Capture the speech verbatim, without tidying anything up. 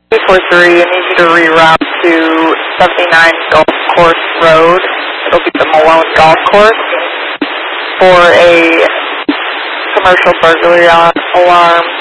two four three, I need you to reroute to seventy-nine Golf Course Road. It'll be the Malone Golf Course for a commercial burglary alarm